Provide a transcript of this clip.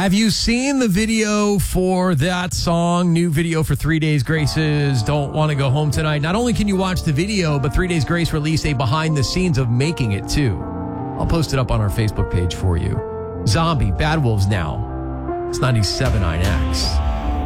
Have you seen the video for that song? New video for 3 Days Grace's Don't Want to Go Home Tonight. Not only can you watch the video, but 3 Days Grace released a behind the scenes of making it too. I'll post it up on our Facebook page for you. Zombie, Bad Wolves Now. It's 97.9X.